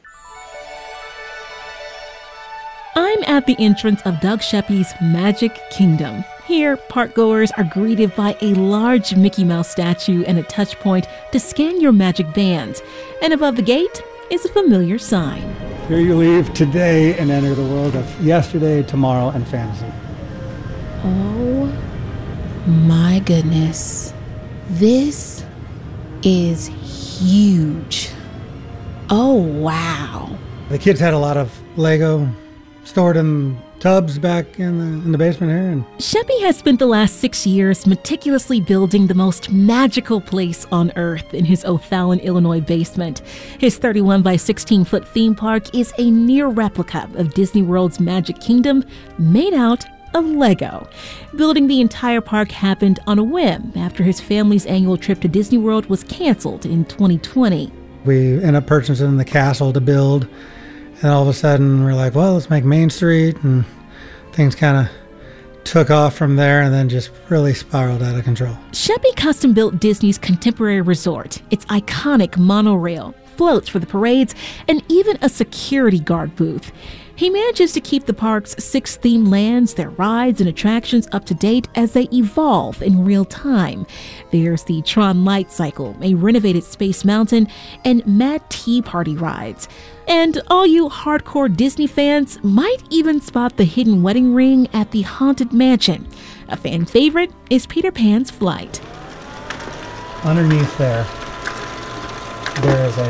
I'm at the entrance of Doug Sheppy's Magic Kingdom. Here, parkgoers are greeted by a large Mickey Mouse statue and a touch point to scan your magic bands. And above the gate is a familiar sign. Here you leave today and enter the world of yesterday, tomorrow, and fantasy. Oh my goodness. This is huge. Oh, wow. The kids had a lot of Lego stored in tubs back in the, in the basement here. And Sheppy has spent the last six years meticulously building the most magical place on Earth in his O'Fallon, Illinois basement. His thirty-one by sixteen foot theme park is a near replica of Disney World's Magic Kingdom made out of Lego. Building the entire park happened on a whim after his family's annual trip to Disney World was canceled in twenty twenty. We ended up purchasing the castle to build, and all of a sudden we're like, well, let's make Main Street, and things kind of took off from there and then just really spiraled out of control. Sheppy custom built Disney's contemporary resort, its iconic monorail, floats for the parades, and even a security guard booth. He manages to keep the park's six themed lands, their rides and attractions up to date as they evolve in real time. There's the Tron Light Cycle, a renovated Space Mountain, and Mad Tea Party rides. And all you hardcore Disney fans might even spot the hidden wedding ring at the Haunted Mansion. A fan favorite is Peter Pan's flight. Underneath there, there is a,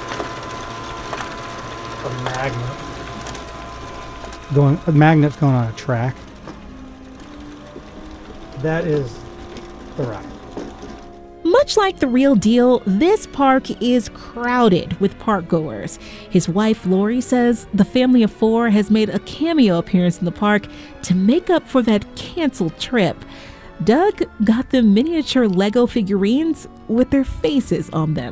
a magnet. Going, a magnet's going on a track. That is the ride. Much like the real deal, this park is crowded with parkgoers. His wife, Lori, says the family of four has made a cameo appearance in the park to make up for that canceled trip. Doug got them miniature Lego figurines with their faces on them.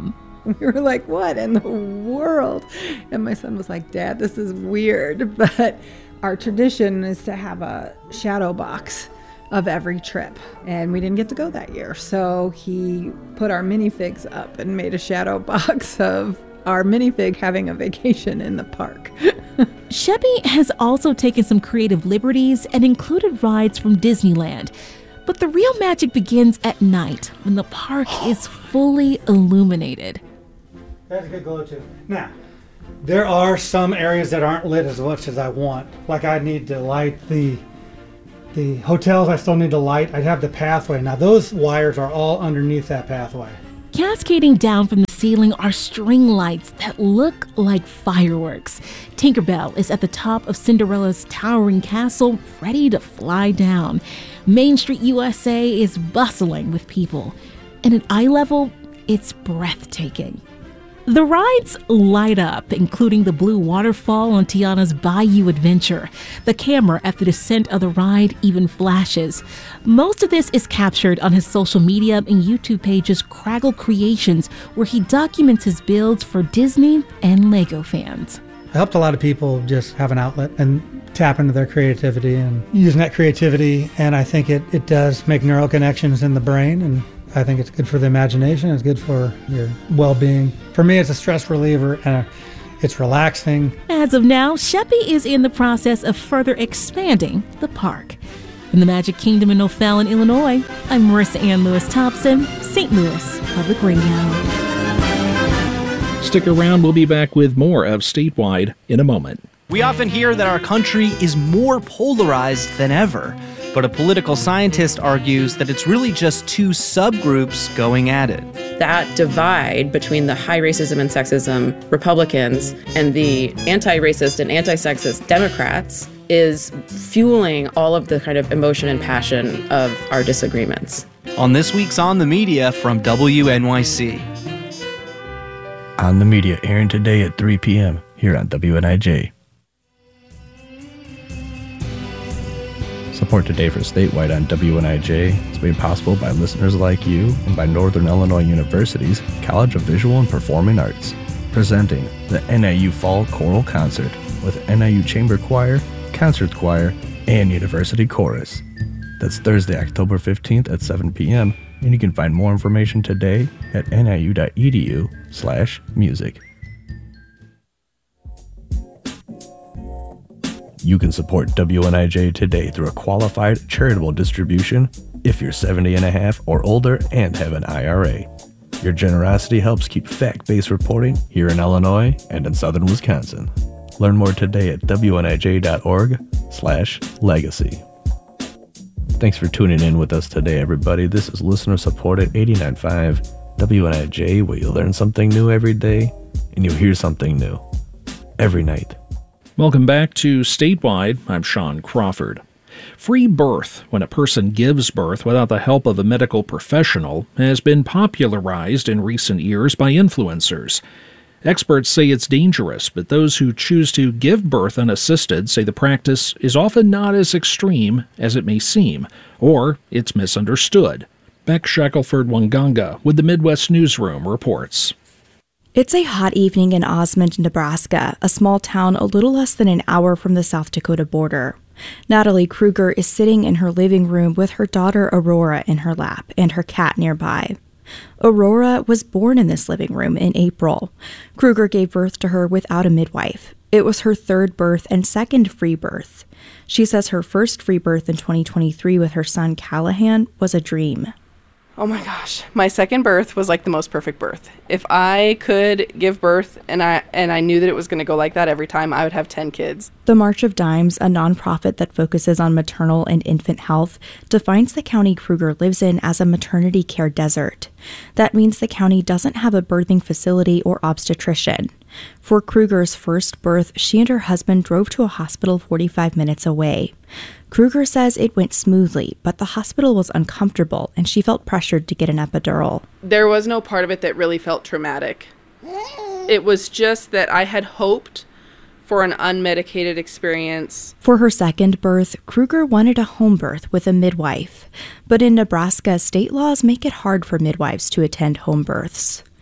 We were like, what in the world? And my son was like, Dad, this is weird. But our tradition is to have a shadow box of every trip. And we didn't get to go that year. So he put our minifigs up and made a shadow box of our minifig having a vacation in the park. Sheppy has also taken some creative liberties and included rides from Disneyland. But the real magic begins at night when the park is fully illuminated. That's a good glow too. Now, there are some areas that aren't lit as much as I want. Like I need to light the the hotels, I still need to light. I'd have the pathway. Now those wires are all underneath that pathway. Cascading down from the ceiling are string lights that look like fireworks. Tinkerbell is at the top of Cinderella's towering castle, ready to fly down. Main Street U S A is bustling with people. And at eye level, it's breathtaking. The rides light up, including the blue waterfall on Tiana's Bayou Adventure. The camera at the descent of the ride even flashes. Most of this is captured on his social media and YouTube pages Craggle Creations, where he documents his builds for Disney and Lego fans. It helped a lot of people just have an outlet and tap into their creativity and using that creativity. And I think it, it does make neural connections in the brain, and I think it's good for the imagination. It's good for your well-being. For me, it's a stress reliever, and it's relaxing. As of now, Sheppy is in the process of further expanding the park. From the Magic Kingdom in O'Fallon, Illinois, I'm Marissa Ann Lewis-Thompson, Saint Louis Public Radio. Stick around. We'll be back with more of Statewide in a moment. We often hear that our country is more polarized than ever. But a political scientist argues that it's really just two subgroups going at it. That divide between the high racism and sexism Republicans and the anti-racist and anti-sexist Democrats is fueling all of the kind of emotion and passion of our disagreements. On this week's On the Media from W N Y C. On the Media, airing today at three p.m. here on W N I J. Support today for Statewide on W N I J is made possible by listeners like you and by Northern Illinois University's College of Visual and Performing Arts, presenting the N I U Fall Choral Concert with N I U Chamber Choir, Concert Choir, and University Chorus. That's Thursday, October fifteenth at seven p.m., and you can find more information today at N I U dot E D U slash music. You can support W N I J today through a qualified charitable distribution if you're seventy and a half or older and have an I R A. Your generosity helps keep fact-based reporting here in Illinois and in southern Wisconsin. Learn more today at W N I J dot org slash legacy. Thanks for tuning in with us today, everybody. This is listener-supported eighty-nine point five W N I J, where you learn something new every day and you hear something new every night. Welcome back to Statewide. I'm Sean Crawford. Free birth, when a person gives birth without the help of a medical professional, has been popularized in recent years by influencers. Experts say it's dangerous, but those who choose to give birth unassisted say the practice is often not as extreme as it may seem, or it's misunderstood. Beck Shackelford-Wanganga with the Midwest Newsroom reports. It's a hot evening in Osmond, Nebraska, a small town a little less than an hour from the South Dakota border. Natalie Kruger is sitting in her living room with her daughter Aurora in her lap and her cat nearby. Aurora was born in this living room in April. Kruger gave birth to her without a midwife. It was her third birth and second free birth. She says her first free birth in twenty twenty-three with her son Callahan was a dream. Oh my gosh, my second birth was like the most perfect birth. If I could give birth and I and I knew that it was going to go like that every time, I would have ten kids. The March of Dimes, a nonprofit that focuses on maternal and infant health, defines the county Kruger lives in as a maternity care desert. That means the county doesn't have a birthing facility or obstetrician. For Kruger's first birth, she and her husband drove to a hospital forty-five minutes away. Kruger says it went smoothly, but the hospital was uncomfortable and she felt pressured to get an epidural. There was no part of it that really felt traumatic. It was just that I had hoped for an unmedicated experience. For her second birth, Kruger wanted a home birth with a midwife. But in Nebraska, state laws make it hard for midwives to attend home births.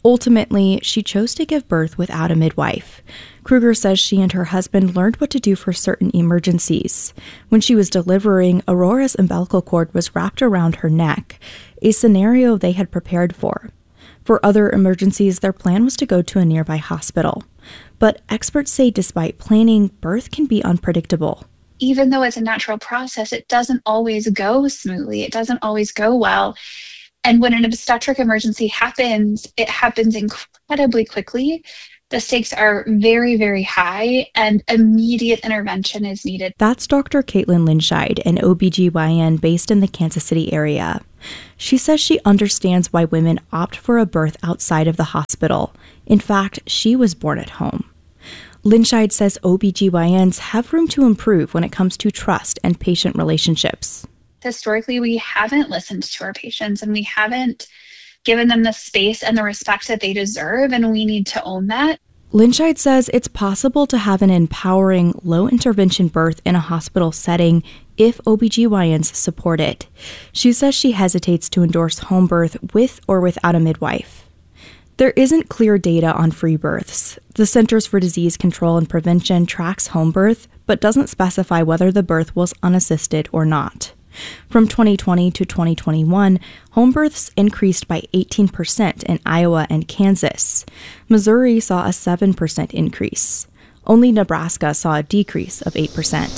Ultimately, she chose to give birth without a midwife. Kruger says she and her husband learned what to do for certain emergencies. When she was delivering, Aurora's umbilical cord was wrapped around her neck, a scenario they had prepared for. For other emergencies, their plan was to go to a nearby hospital. But experts say despite planning, birth can be unpredictable. Even though it's a natural process, it doesn't always go smoothly. It doesn't always go well. And when an obstetric emergency happens, it happens incredibly quickly. The stakes are very, very high, and immediate intervention is needed. That's Doctor Caitlin Linscheid, an O B G Y N based in the Kansas City area. She says she understands why women opt for a birth outside of the hospital. In fact, she was born at home. Linscheid says O B G Y Ns have room to improve when it comes to trust and patient relationships. Historically, we haven't listened to our patients, and we haven't given them the space and the respect that they deserve, and we need to own that. Linscheid says it's possible to have an empowering, low-intervention birth in a hospital setting if O B G Y Ns support it. She says she hesitates to endorse home birth with or without a midwife. There isn't clear data on free births. The Centers for Disease Control and Prevention tracks home birth, but doesn't specify whether the birth was unassisted or not. From twenty twenty to twenty twenty-one, home births increased by eighteen percent in Iowa and Kansas. Missouri saw a seven percent increase. Only Nebraska saw a decrease of eight percent.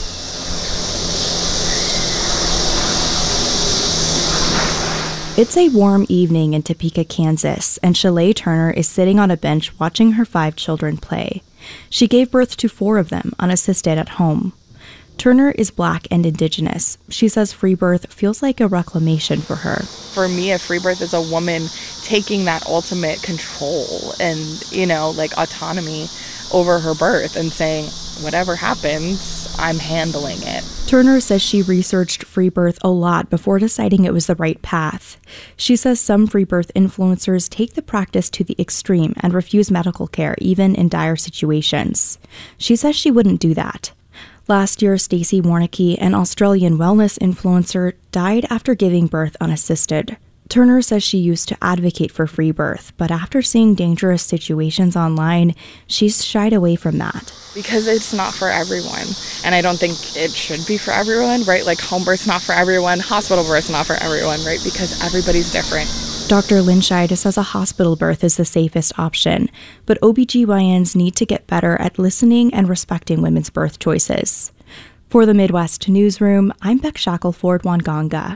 It's a warm evening in Topeka, Kansas, and Shalay Turner is sitting on a bench watching her five children play. She gave birth to four of them unassisted at home. Turner is Black and Indigenous. She says free birth feels like a reclamation for her. For me, a free birth is a woman taking that ultimate control and, you know, like autonomy over her birth and saying, whatever happens, I'm handling it. Turner says she researched free birth a lot before deciding it was the right path. She says some free birth influencers take the practice to the extreme and refuse medical care, even in dire situations. She says she wouldn't do that. Last year, Stacey Warnicki, an Australian wellness influencer, died after giving birth unassisted. Turner says she used to advocate for free birth, but after seeing dangerous situations online, she's shied away from that. Because it's not for everyone, and I don't think it should be for everyone, right? Like home birth's not for everyone, hospital birth's not for everyone, right? Because everybody's different. Doctor Linscheid says a hospital birth is the safest option, but O B G Y Ns need to get better at listening and respecting women's birth choices. For the Midwest Newsroom, I'm Beck Shackelford-Wanganga.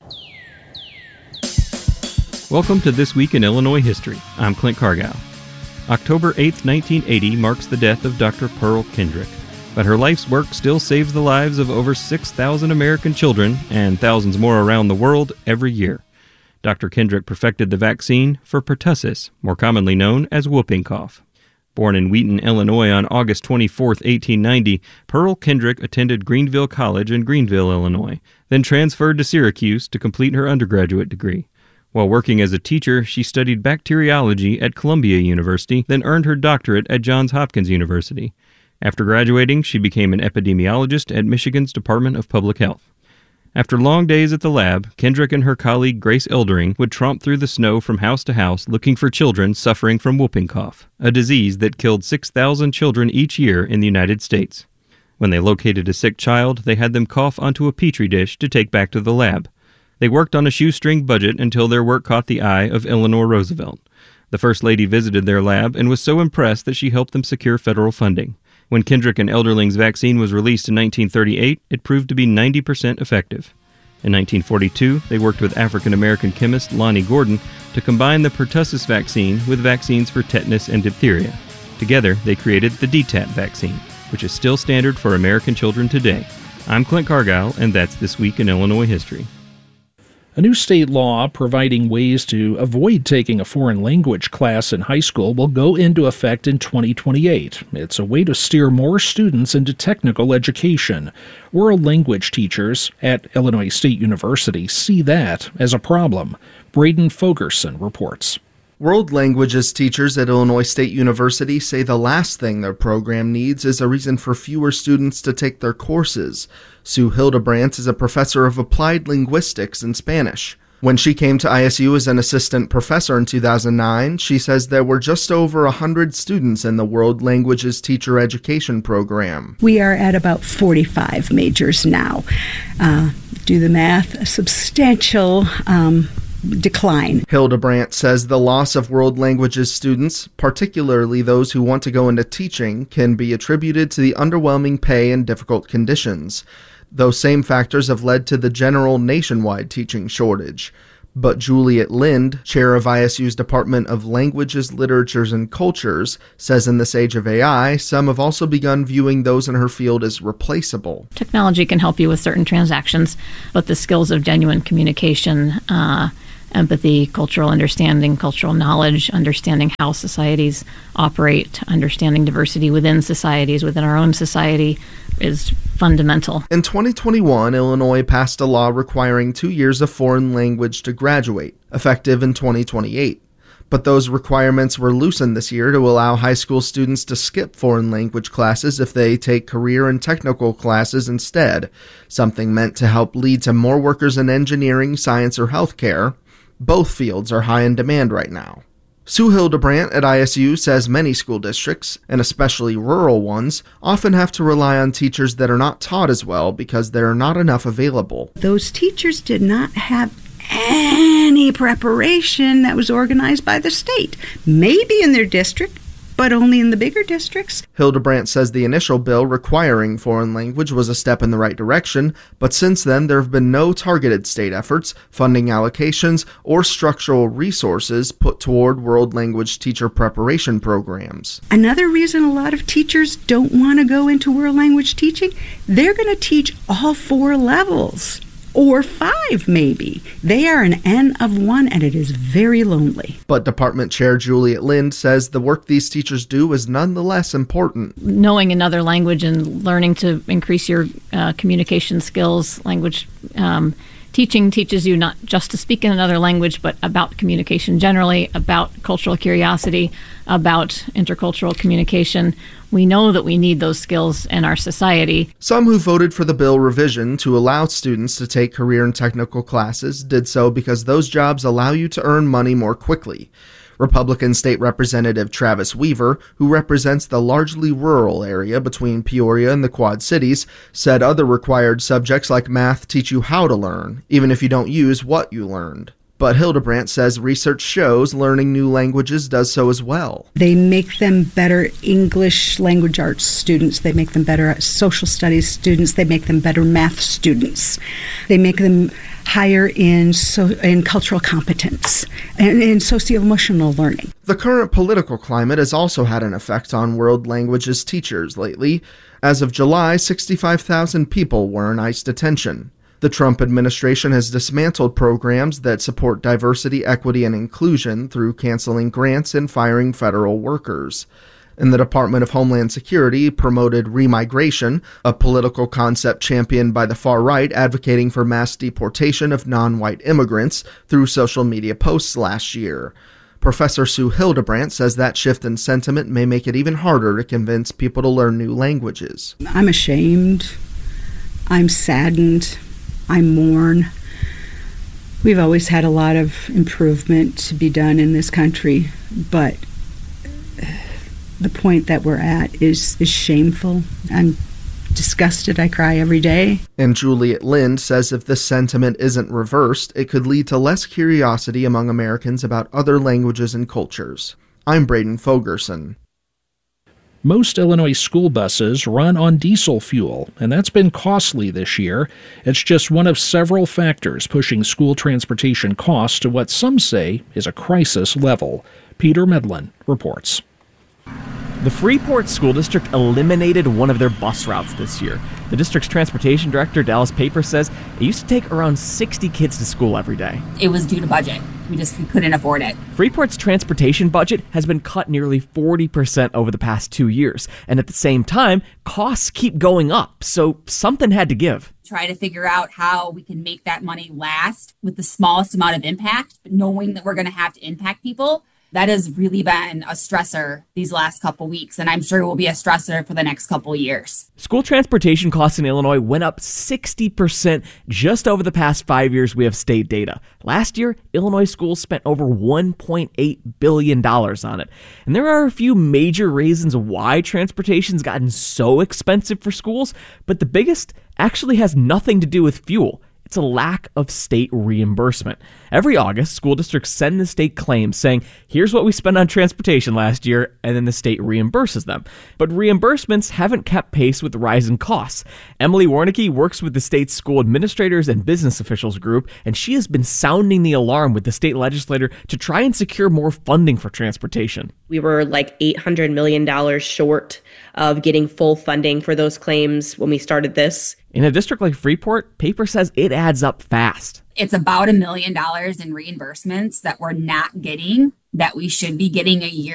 Welcome to This Week in Illinois History. I'm Clint Cargile. October eighth, nineteen eighty marks the death of Doctor Pearl Kendrick, but her life's work still saves the lives of over six thousand American children and thousands more around the world every year. Doctor Kendrick perfected the vaccine for pertussis, more commonly known as whooping cough. Born in Wheaton, Illinois on August twenty-fourth, eighteen ninety, Pearl Kendrick attended Greenville College in Greenville, Illinois, then transferred to Syracuse to complete her undergraduate degree. While working as a teacher, she studied bacteriology at Columbia University, then earned her doctorate at Johns Hopkins University. After graduating, she became an epidemiologist at Michigan's Department of Public Health. After long days at the lab, Kendrick and her colleague Grace Eldering would tromp through the snow from house to house looking for children suffering from whooping cough, a disease that killed six thousand children each year in the United States. When they located a sick child, they had them cough onto a petri dish to take back to the lab. They worked on a shoestring budget until their work caught the eye of Eleanor Roosevelt. The First Lady visited their lab and was so impressed that she helped them secure federal funding. When Kendrick and Elderling's vaccine was released in nineteen thirty-eight, it proved to be ninety percent effective. In nineteen forty-two, they worked with African-American chemist Lonnie Gordon to combine the pertussis vaccine with vaccines for tetanus and diphtheria. Together, they created the D TaP vaccine, which is still standard for American children today. I'm Clint Cargile, and that's This Week in Illinois History. A new state law providing ways to avoid taking a foreign language class in high school will go into effect in twenty twenty-eight. It's a way to steer more students into technical education. World language teachers at Illinois State University see that as a problem. Braden Fogerson reports. World languages teachers at Illinois State University say the last thing their program needs is a reason for fewer students to take their courses. Sue Hildebrandt is a professor of applied linguistics and Spanish. When she came to I S U as an assistant professor in two thousand nine, she says there were just over one hundred students in the World Languages Teacher Education Program. We are at about forty-five majors now. Uh, do the math, a substantial um, decline. Hildebrandt says the loss of World Languages students, particularly those who want to go into teaching, can be attributed to the underwhelming pay and difficult conditions. Those same factors have led to the general nationwide teaching shortage. But Juliet Lind, chair of I S U's Department of Languages, Literatures, and Cultures, says in this age of A I, some have also begun viewing those in her field as replaceable. Technology can help you with certain transactions, but the skills of genuine communication, uh, empathy, cultural understanding, cultural knowledge, understanding how societies operate, understanding diversity within societies, within our own society, is fundamental. In twenty twenty-one, Illinois passed a law requiring two years of foreign language to graduate, effective in twenty twenty-eight. But those requirements were loosened this year to allow high school students to skip foreign language classes if they take career and technical classes instead, something meant to help lead to more workers in engineering, science, or healthcare. Both fields are high in demand right now. Sue Hildebrandt at I S U says many school districts, and especially rural ones, often have to rely on teachers that are not taught as well because there are not enough available. Those teachers did not have any preparation that was organized by the state. Maybe in their district, but only in the bigger districts. Hildebrandt says the initial bill requiring foreign language was a step in the right direction, but since then there have been no targeted state efforts, funding allocations, or structural resources put toward world language teacher preparation programs. Another reason a lot of teachers don't want to go into world language teaching, they're going to teach all four levels. Or five, maybe. They are an N of one, and it is very lonely. But Department Chair Juliet Lind says the work these teachers do is nonetheless important. Knowing another language and learning to increase your uh, communication skills, language um, teaching teaches you not just to speak in another language, but about communication generally, about cultural curiosity, about intercultural communication. We know that we need those skills in our society. Some who voted for the bill revision to allow students to take career and technical classes did so because those jobs allow you to earn money more quickly. Republican State Representative Travis Weaver, who represents the largely rural area between Peoria and the Quad Cities, said other required subjects like math teach you how to learn, even if you don't use what you learned. But Hildebrandt says research shows learning new languages does so as well. They make them better English language arts students. They make them better social studies students. They make them better math students. They make them higher in so in cultural competence and in socio-emotional learning. The current political climate has also had an effect on world languages teachers lately. As of July, sixty-five thousand people were in ICE detention. The Trump administration has dismantled programs that support diversity, equity, and inclusion through canceling grants and firing federal workers. And the Department of Homeland Security promoted remigration, a political concept championed by the far right advocating for mass deportation of non-white immigrants, through social media posts last year. Professor Sue Hildebrandt says that shift in sentiment may make it even harder to convince people to learn new languages. I'm ashamed. I'm saddened. I mourn. We've always had a lot of improvement to be done in this country, but the point that we're at is, is shameful. I'm disgusted. I cry every day. And Juliet Lind says if this sentiment isn't reversed, it could lead to less curiosity among Americans about other languages and cultures. I'm Braden Fogerson. Most Illinois school buses run on diesel fuel, and that's been costly this year. It's just one of several factors pushing school transportation costs to what some say is a crisis level. Peter Medlin reports. The Freeport School District eliminated one of their bus routes this year. The district's transportation director, Dallas Paper, says it used to take around sixty kids to school every day. It was due to budget. We just we couldn't afford it. Freeport's transportation budget has been cut nearly forty percent over the past two years. And at the same time, costs keep going up. So something had to give. Try to figure out how we can make that money last with the smallest amount of impact, but knowing that we're going to have to impact people. That has really been a stressor these last couple weeks, and I'm sure will be a stressor for the next couple years. School transportation costs in Illinois went up sixty percent just over the past five years. We have state data. Last year, Illinois schools spent over one point eight billion dollars on it. And there are a few major reasons why transportation's gotten so expensive for schools, but the biggest actually has nothing to do with fuel. It's a lack of state reimbursement. Every August, school districts send the state claims saying, here's what we spent on transportation last year, and then the state reimburses them. But reimbursements haven't kept pace with the rise in costs. Emily Warnicki works with the state's school administrators and business officials group, and she has been sounding the alarm with the state legislature to try and secure more funding for transportation. We were like eight hundred million dollars short of getting full funding for those claims when we started this. In a district like Freeport, paper says it adds up fast. It's about a million dollars in reimbursements that we're not getting, that we should be getting a year